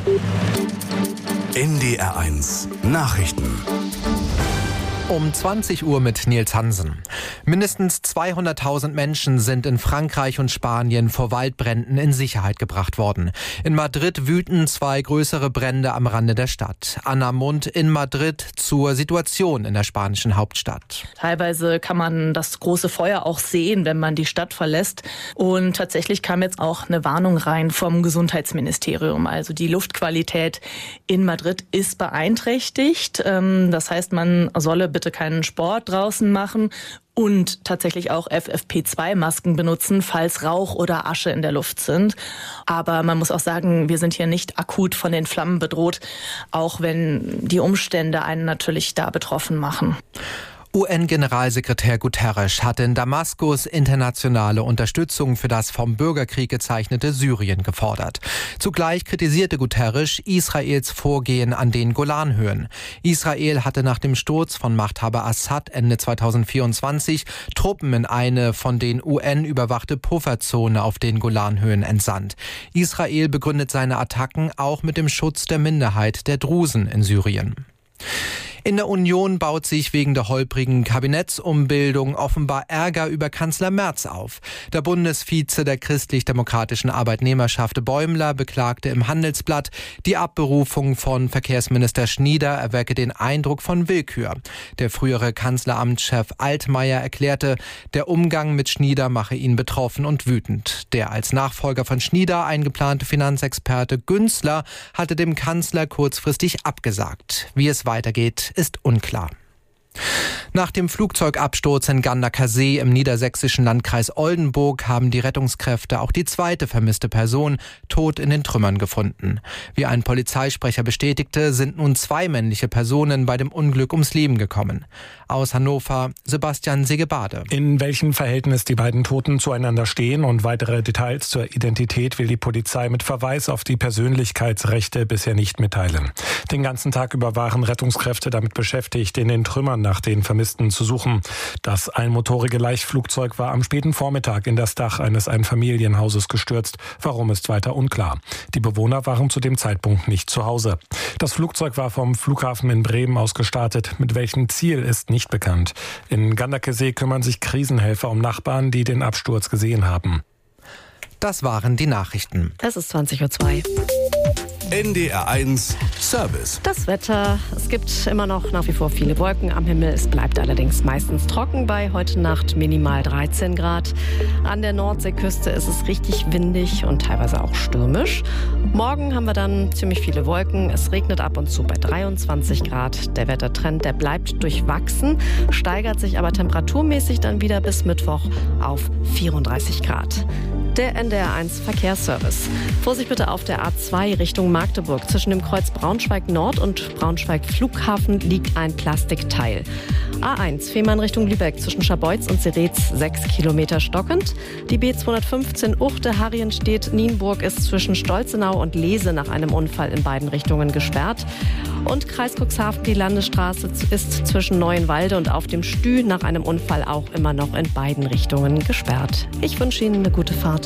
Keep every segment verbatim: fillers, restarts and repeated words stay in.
N D R eins Nachrichten. Um zwanzig Uhr mit Nils Hansen. Mindestens zweihunderttausend Menschen sind in Frankreich und Spanien vor Waldbränden in Sicherheit gebracht worden. In Madrid wüten zwei größere Brände am Rande der Stadt. Anna Mund in Madrid zur Situation in der spanischen Hauptstadt. Teilweise kann man das große Feuer auch sehen, wenn man die Stadt verlässt. Und tatsächlich kam jetzt auch eine Warnung rein vom Gesundheitsministerium. Also die Luftqualität in Madrid ist beeinträchtigt. Das heißt, man solle bitte keinen Sport draußen machen und tatsächlich auch F F P zwei Masken benutzen, falls Rauch oder Asche in der Luft sind. Aber man muss auch sagen, wir sind hier nicht akut von den Flammen bedroht, auch wenn die Umstände einen natürlich da betroffen machen. U N-Generalsekretär Guterres hat in Damaskus internationale Unterstützung für das vom Bürgerkrieg gezeichnete Syrien gefordert. Zugleich kritisierte Guterres Israels Vorgehen an den Golanhöhen. Israel hatte nach dem Sturz von Machthaber Assad Ende zweitausendvierundzwanzig Truppen in eine von den U N überwachte Pufferzone auf den Golanhöhen entsandt. Israel begründet seine Attacken auch mit dem Schutz der Minderheit der Drusen in Syrien. In der Union baut sich wegen der holprigen Kabinettsumbildung offenbar Ärger über Kanzler Merz auf. Der Bundesvize der christlich-demokratischen Arbeitnehmerschaft Bäumler beklagte im Handelsblatt, die Abberufung von Verkehrsminister Schnieder erwecke den Eindruck von Willkür. Der frühere Kanzleramtschef Altmaier erklärte, der Umgang mit Schnieder mache ihn betroffen und wütend. Der als Nachfolger von Schnieder eingeplante Finanzexperte Günzler hatte dem Kanzler kurzfristig abgesagt. Wie es weitergeht, ist unklar. Nach dem Flugzeugabsturz in Gandaker-See im niedersächsischen Landkreis Oldenburg haben die Rettungskräfte auch die zweite vermisste Person tot in den Trümmern gefunden. Wie ein Polizeisprecher bestätigte, sind nun zwei männliche Personen bei dem Unglück ums Leben gekommen. Aus Hannover, Sebastian Segebade. In welchem Verhältnis die beiden Toten zueinander stehen und weitere Details zur Identität will die Polizei mit Verweis auf die Persönlichkeitsrechte bisher nicht mitteilen. Den ganzen Tag über waren Rettungskräfte damit beschäftigt, in den Trümmern nach den Vermissten zu suchen. Das einmotorige Leichtflugzeug war am späten Vormittag in das Dach eines Einfamilienhauses gestürzt. Warum ist weiter unklar. Die Bewohner waren zu dem Zeitpunkt nicht zu Hause. Das Flugzeug war vom Flughafen in Bremen aus gestartet. Mit welchem Ziel ist nicht bekannt. In Gandaker-See kümmern sich Krisenhelfer um Nachbarn, die den Absturz gesehen haben. Das waren die Nachrichten. Es ist zwanzig Uhr zwei. N D R eins Service. Das Wetter, es gibt immer noch nach wie vor viele Wolken am Himmel. Es bleibt allerdings meistens trocken bei heute Nacht minimal dreizehn Grad. An der Nordseeküste ist es richtig windig und teilweise auch stürmisch. Morgen haben wir dann ziemlich viele Wolken. Es regnet ab und zu bei dreiundzwanzig Grad. Der Wettertrend, der bleibt durchwachsen, steigert sich aber temperaturmäßig dann wieder bis Mittwoch auf vierunddreißig Grad. Der N D R eins Verkehrsservice. Vorsicht bitte auf der A zwei Richtung Magdeburg. Zwischen dem Kreuz Braunschweig Nord und Braunschweig Flughafen liegt ein Plastikteil. A eins Fehmarn Richtung Lübeck zwischen Scharbeutz und Seretz sechs Kilometer stockend. Die B zweihundertfünfzehn Uchte-Harrienstedt-Nienburg ist zwischen Stolzenau und Lese nach einem Unfall in beiden Richtungen gesperrt. Und Kreis Cuxhaven, die Landesstraße ist zwischen Neuenwalde und auf dem Stü nach einem Unfall auch immer noch in beiden Richtungen gesperrt. Ich wünsche Ihnen eine gute Fahrt.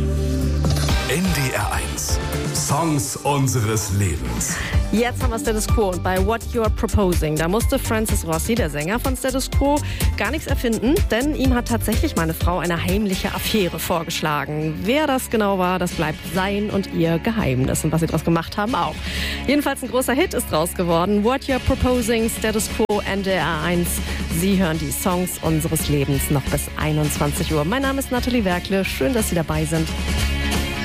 N D R eins Songs unseres Lebens. Jetzt haben wir Status Quo und bei What You're Proposing, da musste Francis Rossi, der Sänger von Status Quo, gar nichts erfinden, denn ihm hat tatsächlich meine Frau eine heimliche Affäre vorgeschlagen. Wer das genau war, das bleibt sein und ihr Geheimnis und was sie daraus gemacht haben auch. Jedenfalls ein großer Hit ist draus geworden. What You're Proposing, Status Quo, N D R eins. Sie hören die Songs unseres Lebens noch bis einundzwanzig Uhr. Mein Name ist Nathalie Werkle. Schön, dass Sie dabei sind.